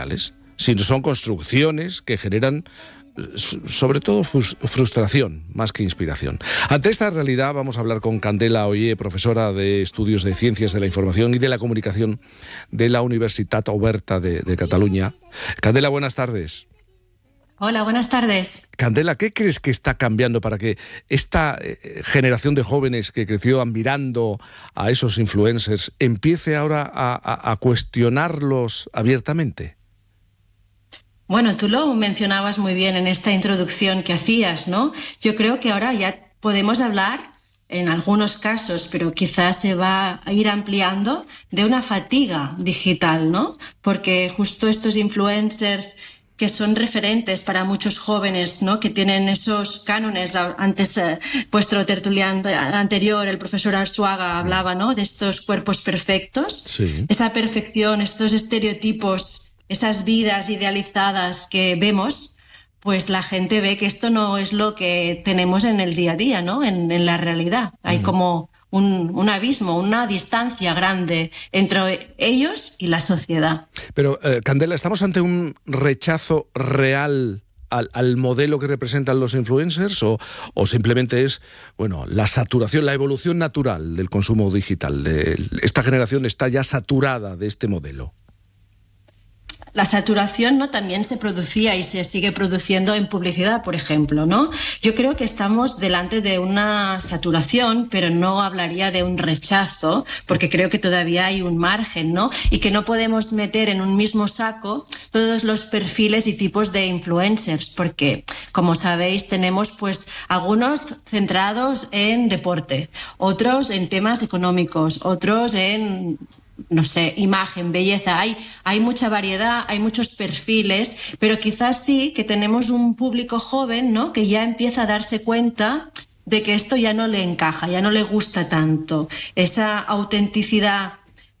reales, sino son construcciones que generan sobre todo frustración, más que inspiración. Ante esta realidad vamos a hablar con Candela Oller, profesora de Estudios de Ciencias de la Información y de la Comunicación de la Universitat Oberta de Cataluña. Candela, buenas tardes. Hola, buenas tardes. Candela, ¿qué crees que está cambiando para que esta generación de jóvenes que creció admirando a esos influencers empiece ahora a cuestionarlos abiertamente? Bueno, tú lo mencionabas muy bien en esta introducción que hacías, ¿no? Yo creo que ahora ya podemos hablar, en algunos casos, pero quizás se va a ir ampliando, de una fatiga digital, ¿no? Porque justo estos influencers que son referentes para muchos jóvenes, ¿no? Que tienen esos cánones. Antes, vuestro tertuliano anterior, el profesor Arzuaga, hablaba, ¿no? De estos cuerpos perfectos. Sí. Esa perfección, estos estereotipos, esas vidas idealizadas que vemos, pues la gente ve que esto no es lo que tenemos en el día a día, ¿no? En la realidad. Hay como un abismo, una distancia grande entre ellos y la sociedad. Pero, Candela, ¿estamos ante un rechazo real al modelo que representan los influencers o simplemente es, bueno, la saturación, la evolución natural del consumo digital? Esta generación está ya saturada de este modelo. La saturación, ¿no?, también se producía y se sigue produciendo en publicidad, por ejemplo, ¿no? Yo creo que estamos delante de una saturación, pero no hablaría de un rechazo, porque creo que todavía hay un margen, ¿no? Y que no podemos meter en un mismo saco todos los perfiles y tipos de influencers, porque, como sabéis, tenemos pues algunos centrados en deporte, otros en temas económicos, otros en, no sé, imagen, belleza. Hay mucha variedad, hay muchos perfiles, pero quizás sí que tenemos un público joven, ¿no?, que ya empieza a darse cuenta de que esto ya no le encaja, ya no le gusta tanto. Esa autenticidad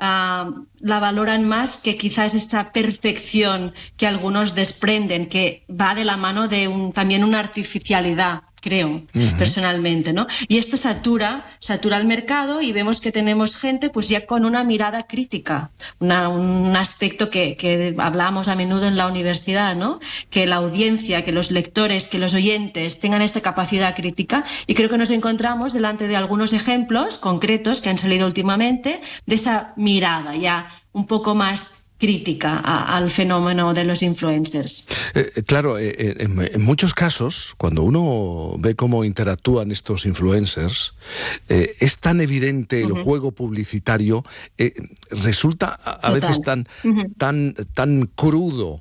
la valoran más que quizás esa perfección que algunos desprenden, que va de la mano de también una artificialidad, creo, personalmente, ¿no? Y esto satura el mercado y vemos que tenemos gente pues ya con una mirada crítica, un aspecto que hablamos a menudo en la universidad, ¿no? Que la audiencia, que los lectores, que los oyentes tengan esa capacidad crítica, y creo que nos encontramos delante de algunos ejemplos concretos que han salido últimamente de esa mirada ya un poco más crítica al fenómeno de los influencers. Claro, en muchos casos, cuando uno ve cómo interactúan estos influencers, es tan evidente el juego publicitario, resulta a veces tan crudo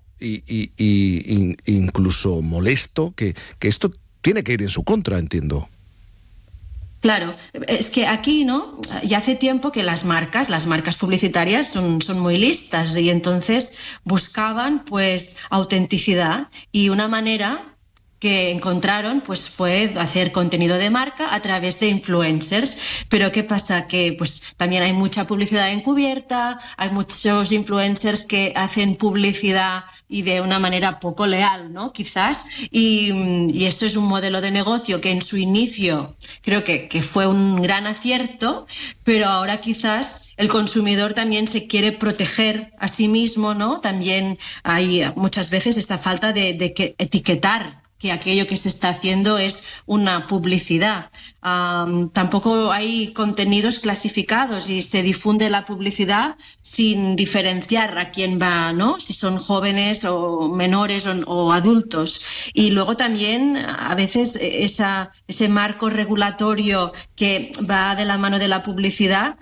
y incluso molesto que esto tiene que ir en su contra, entiendo. Claro, es que aquí, ¿no?, ya hace tiempo que las marcas publicitarias son muy listas y entonces buscaban pues autenticidad, y una manera que encontraron pues fue hacer contenido de marca a través de influencers. Pero ¿qué pasa? Que pues también hay mucha publicidad encubierta, hay muchos influencers que hacen publicidad y de una manera poco leal, ¿no?, quizás, y esto es un modelo de negocio que en su inicio creo que fue un gran acierto, pero ahora quizás el consumidor también se quiere proteger a sí mismo, ¿no? También hay muchas veces esta falta de etiquetar que aquello que se está haciendo es una publicidad. Tampoco hay contenidos clasificados y se difunde la publicidad sin diferenciar a quién va, ¿no?, si son jóvenes o menores o adultos. Y luego también a veces ese marco regulatorio que va de la mano de la publicidad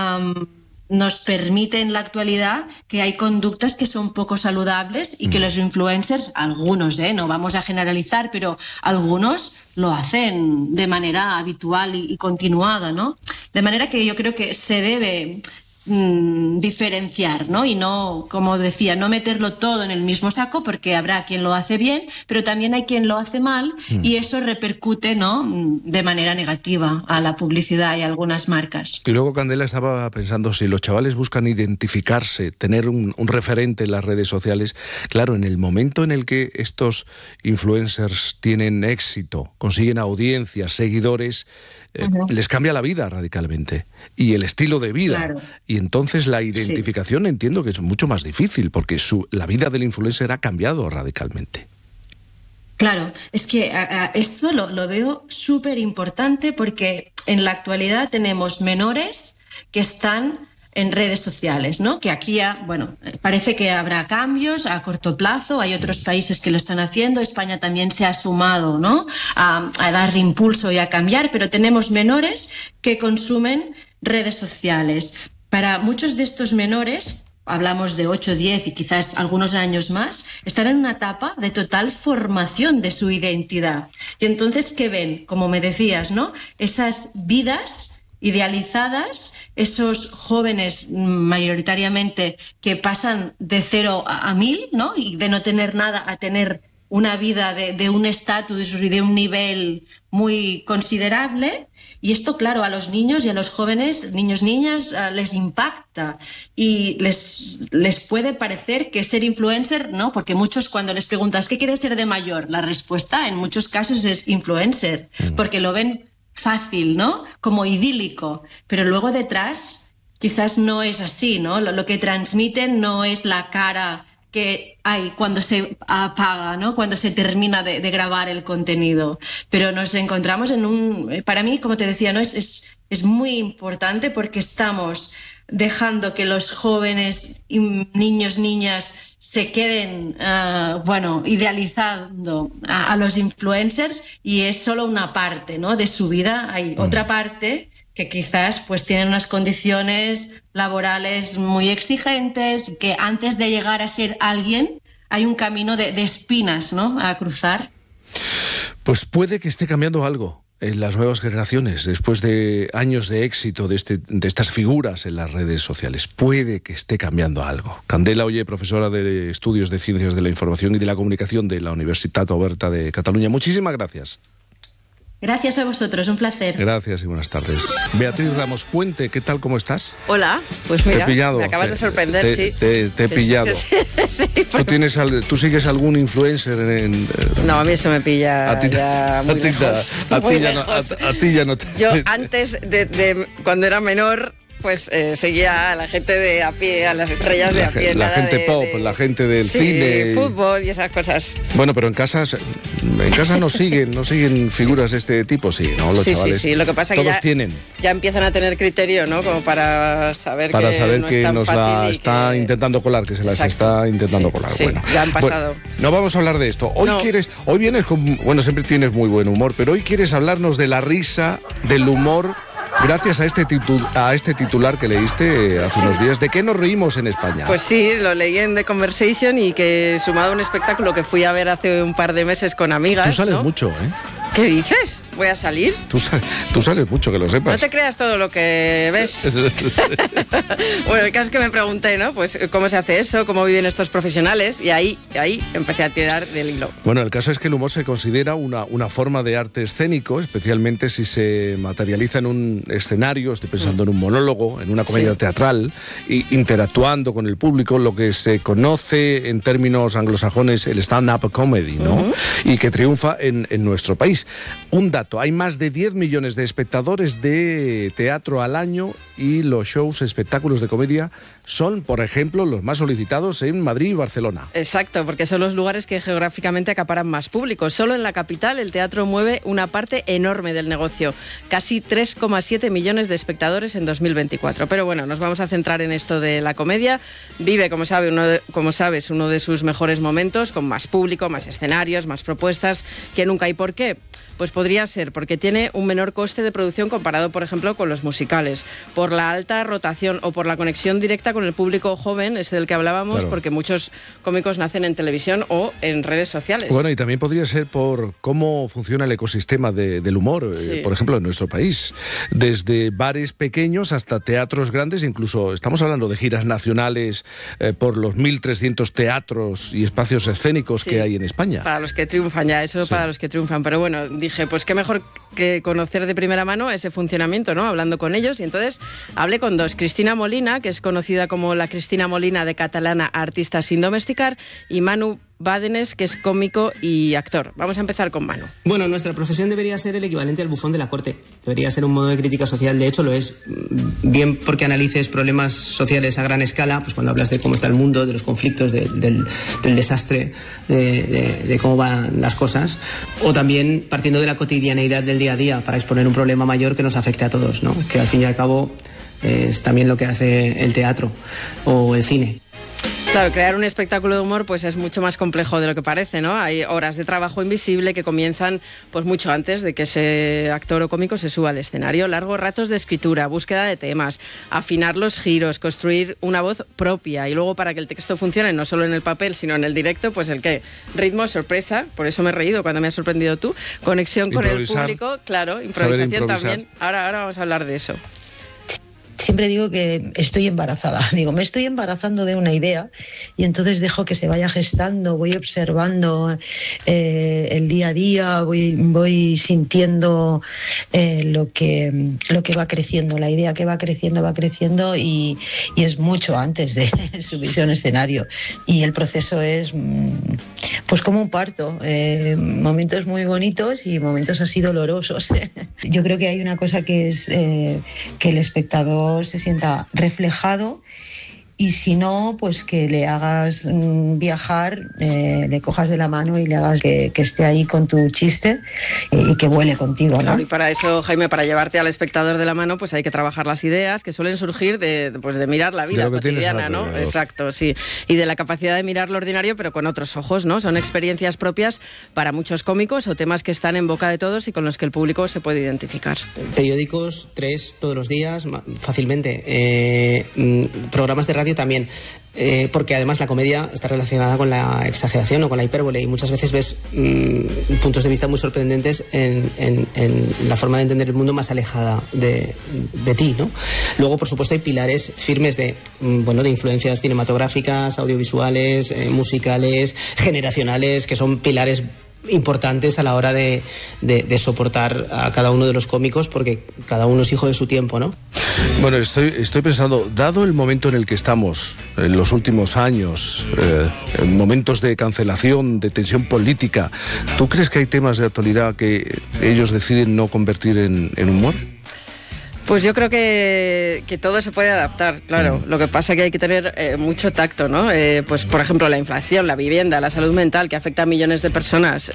nos permite en la actualidad que hay conductas que son poco saludables y que los influencers, algunos, no vamos a generalizar, pero algunos lo hacen de manera habitual y continuada, ¿no? De manera que yo creo que se debe diferenciar, ¿no? Y no, como decía, no meterlo todo en el mismo saco, porque habrá quien lo hace bien, pero también hay quien lo hace mal, y eso repercute, ¿no?, de manera negativa a la publicidad y a algunas marcas. Y luego, Candela, estaba pensando, si los chavales buscan identificarse, tener un referente en las redes sociales, claro, en el momento en el que estos influencers tienen éxito, consiguen audiencias, seguidores, les cambia la vida radicalmente, y el estilo de vida. Claro. Y y entonces la identificación entiendo que es mucho más difícil, porque la vida del influencer ha cambiado radicalmente. Claro, es que esto lo veo súper importante porque en la actualidad tenemos menores que están en redes sociales, ¿no? Que aquí ya, bueno, parece que habrá cambios a corto plazo, hay otros países que lo están haciendo, España también se ha sumado, ¿no? A dar impulso y a cambiar, pero tenemos menores que consumen redes sociales. Para muchos de estos menores, hablamos de 8, 10 y quizás algunos años más, están en una etapa de total formación de su identidad. Y entonces, ¿qué ven? Como me decías, ¿no? Esas vidas idealizadas, esos jóvenes mayoritariamente que pasan de 0 a 1000, ¿no? Y de no tener nada a tener una vida de un estatus y de un nivel muy considerable. Y esto, claro, a los niños y a los jóvenes, niños, niñas, les impacta y les puede parecer que ser influencer, ¿no? Porque muchos, cuando les preguntas ¿qué quieres ser de mayor?, la respuesta en muchos casos es influencer, porque lo ven fácil, ¿no? Como idílico, pero luego detrás quizás no es así, ¿no? Lo que transmiten no es la cara que hay cuando se apaga, ¿no? Cuando se termina de grabar el contenido. Pero nos encontramos para mí, como te decía, ¿no? Es muy importante porque estamos dejando que los jóvenes, niños, niñas, se queden, idealizando a los influencers, y es solo una parte, ¿no?, de su vida. Hay otra parte que quizás pues tienen unas condiciones laborales muy exigentes, que antes de llegar a ser alguien hay un camino de espinas, ¿no?, a cruzar. Pues puede que esté cambiando algo en las nuevas generaciones, después de años de éxito de estas figuras en las redes sociales. Puede que esté cambiando algo. Candela Oller, profesora de Estudios de Ciencias de la Información y de la Comunicación de la Universitat Oberta de Cataluña. Muchísimas gracias. Gracias a vosotros, un placer. Gracias y buenas tardes. Beatriz Ramos Puente, ¿qué tal? ¿Cómo estás? Hola, pues mira, te he pillado. Me acabas de sorprender, sí. Te he pillado. Sí, ¿Tú sigues algún influencer No, a mí eso me pilla ya muy lejos. A ti ya no te... Yo antes de cuando era menor, pues seguía a la gente de a pie, a las estrellas de a pie. La gente pop, la gente del cine. Fútbol y esas cosas. Bueno, pero en casa no siguen figuras de este tipo, sí, ¿no? Los chavales, sí. Lo que pasa es que ya empiezan a tener criterio, ¿no? Como para saber que no es tan nos la está intentando colar, que se las está intentando colar. Sí, bueno, ya han pasado. Bueno, no vamos a hablar de esto. Hoy vienes con... Bueno, siempre tienes muy buen humor, pero hoy quieres hablarnos de la risa, del humor... Gracias a este titular que leíste hace unos días. ¿De qué nos reímos en España? Pues sí, lo leí en The Conversation, y que sumado a un espectáculo que fui a ver hace un par de meses con amigas. Tú sales, ¿no? mucho, ¿eh? ¿Qué dices? ¿Voy a salir? Tú sales mucho, que lo sepas. No te creas todo lo que ves. Bueno, el caso es que me pregunté, ¿no? Pues cómo se hace eso, cómo viven estos profesionales, y ahí empecé a tirar del hilo. Bueno, el caso es que el humor se considera una forma de arte escénico, especialmente si se materializa en un escenario, estoy pensando en un monólogo, en una comedia teatral, y interactuando con el público, lo que se conoce en términos anglosajones el stand-up comedy, ¿no? Y que triunfa en nuestro país. Un dato, hay más de 10 millones de espectadores de teatro al año, y los shows, espectáculos de comedia son, por ejemplo, los más solicitados en Madrid y Barcelona. Exacto, porque son los lugares que geográficamente acaparan más público. Solo en la capital el teatro mueve una parte enorme del negocio, casi 3,7 millones de espectadores en 2024. Pero bueno, nos vamos a centrar en esto de la comedia. Vive, como sabes, uno de sus mejores momentos, con más público, más escenarios, más propuestas que nunca. ¿Y por qué? Pues podría ser porque tiene un menor coste de producción comparado, por ejemplo, con los musicales, por la alta rotación o por la conexión directa con el público joven, ese del que hablábamos, claro, porque muchos cómicos nacen en televisión o en redes sociales. Bueno, y también podría ser por cómo funciona el ecosistema del humor, por ejemplo, en nuestro país. Desde bares pequeños hasta teatros grandes, incluso estamos hablando de giras nacionales por los 1.300 teatros y espacios escénicos que hay en España. Para los que triunfan ya, eso para los que triunfan. Pero bueno, dije, pues qué mejor que conocer de primera mano ese funcionamiento, ¿no? Hablando con ellos, y entonces hablé con dos. Cristina Molina, que es conocida como la Cristina Molina de Catalana, artista sin domesticar, y Manu Bádenes, que es cómico y actor. Vamos a empezar con Manu. Bueno, nuestra profesión debería ser el equivalente al bufón de la corte. Debería ser un modo de crítica social, de hecho lo es, bien porque analices problemas sociales a gran escala, pues cuando hablas de cómo está el mundo, de los conflictos, del desastre, de cómo van las cosas, o también partiendo de la cotidianeidad del día a día para exponer un problema mayor que nos afecte a todos, ¿no? Que al fin y al cabo es también lo que hace el teatro o el cine. Claro, crear un espectáculo de humor pues es mucho más complejo de lo que parece, ¿no? Hay horas de trabajo invisible que comienzan pues mucho antes de que ese actor o cómico se suba al escenario. Largos ratos de escritura, búsqueda de temas, afinar los giros, construir una voz propia y luego para que el texto funcione no solo en el papel sino en el directo, pues el qué, ritmo, sorpresa, por eso me he reído cuando me has sorprendido tú, conexión con el público, claro, improvisación también. Ahora vamos a hablar de eso. Siempre digo que estoy embarazada. Digo, me estoy embarazando de una idea y entonces dejo que se vaya gestando, voy observando el día a día, voy sintiendo lo que va creciendo, la idea que va creciendo y es mucho antes de subirse a un escenario. Y el proceso es pues como un parto, momentos muy bonitos y momentos así dolorosos. Yo creo que hay una cosa que es que el espectador se sienta reflejado y si no, pues que le hagas viajar, le cojas de la mano y le hagas que esté ahí con tu chiste y que vuele contigo, ¿no? Claro, y para eso, Jaime, para llevarte al espectador de la mano, pues hay que trabajar las ideas que suelen surgir de mirar la vida cotidiana, ¿no? Exacto, sí. Y de la capacidad de mirar lo ordinario, pero con otros ojos, ¿no? Son experiencias propias para muchos cómicos o temas que están en boca de todos y con los que el público se puede identificar. Periódicos, 3 todos los días, fácilmente. Programas de radio también, porque además la comedia está relacionada con la exageración o con la hipérbole y muchas veces ves puntos de vista muy sorprendentes en la forma de entender el mundo más alejada de ti, ¿no? Luego, por supuesto, hay pilares firmes de influencias cinematográficas, audiovisuales, musicales, generacionales, que son pilares importantes a la hora de soportar a cada uno de los cómicos, porque cada uno es hijo de su tiempo, ¿no? Bueno, estoy pensando, dado el momento en el que estamos, en los últimos años, en momentos de cancelación, de tensión política, ¿tú crees que hay temas de actualidad que ellos deciden no convertir en humor? Pues yo creo que todo se puede adaptar, claro. Lo que pasa es que hay que tener mucho tacto, ¿no? Pues, por ejemplo, la inflación, la vivienda, la salud mental, que afecta a millones de personas.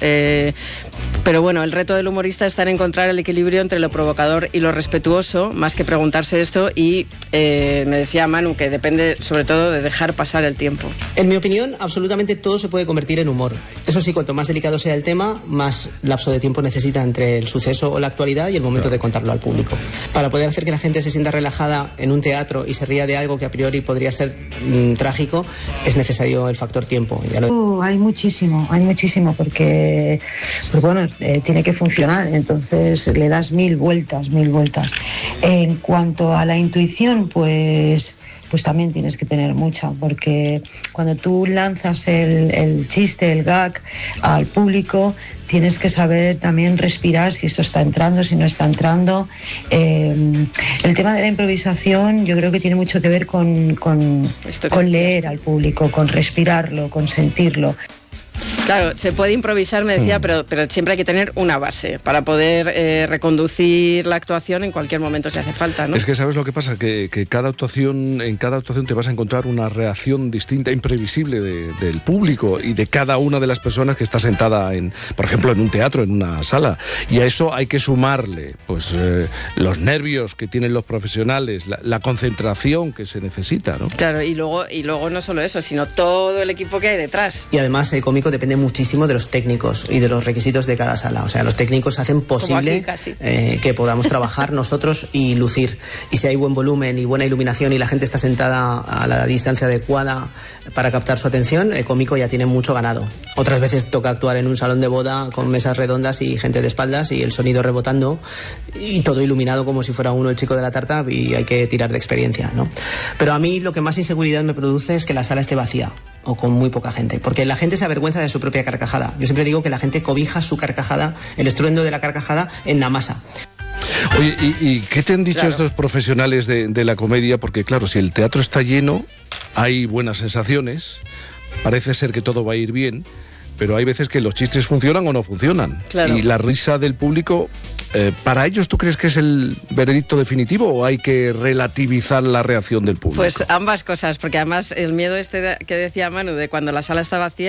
Pero bueno, el reto del humorista está en encontrar el equilibrio entre lo provocador y lo respetuoso, más que preguntarse esto. Y me decía Manu que depende sobre todo de dejar pasar el tiempo. En mi opinión, absolutamente todo se puede convertir en humor. Eso sí, cuanto más delicado sea el tema, más lapso de tiempo necesita entre el suceso o la actualidad y el momento de contarlo al público. Para poder hacer que la gente se sienta relajada en un teatro y se ría de algo que a priori podría ser trágico, es necesario el factor tiempo. Hay muchísimo, porque bueno, tiene que funcionar, entonces le das mil vueltas. En cuanto a la intuición, pues también tienes que tener mucha, porque cuando tú lanzas el chiste, el gag al público, tienes que saber también respirar si eso está entrando, si no está entrando. El tema de la improvisación yo creo que tiene mucho que ver con leer al público, con respirarlo, con sentirlo. Claro, se puede improvisar, me decía, pero siempre hay que tener una base para poder reconducir la actuación en cualquier momento si hace falta, ¿no? Es que ¿sabes lo que pasa? Que en cada actuación te vas a encontrar una reacción distinta, imprevisible del público y de cada una de las personas que está sentada, por ejemplo, en un teatro, en una sala. Y a eso hay que sumarle pues los nervios que tienen los profesionales, la concentración que se necesita, ¿no? Claro, y luego no solo eso, sino todo el equipo que hay detrás. Y además el cómico depende muchísimo de los técnicos y de los requisitos de cada sala. O sea, los técnicos hacen posible que podamos trabajar nosotros y lucir. Y si hay buen volumen y buena iluminación y la gente está sentada a la distancia adecuada para captar su atención, el cómico ya tiene mucho ganado. Otras veces toca actuar en un salón de boda con mesas redondas y gente de espaldas y el sonido rebotando y todo iluminado como si fuera uno el chico de la tarta y hay que tirar de experiencia, ¿no? Pero a mí lo que más inseguridad me produce es que la sala esté vacía o con muy poca gente, porque la gente se avergüenza de su propia carcajada. Yo siempre digo que la gente cobija su carcajada, el estruendo de la carcajada, en la masa. Oye, ¿y qué te han dicho estos profesionales de la comedia? Porque claro, si el teatro está lleno, hay buenas sensaciones, parece ser que todo va a ir bien, pero hay veces que los chistes funcionan o no funcionan. Claro. Y la risa del público, ¿para ellos tú crees que es el veredicto definitivo o hay que relativizar la reacción del público? Pues ambas cosas, porque además el miedo que decía Manu de cuando la sala está vacía,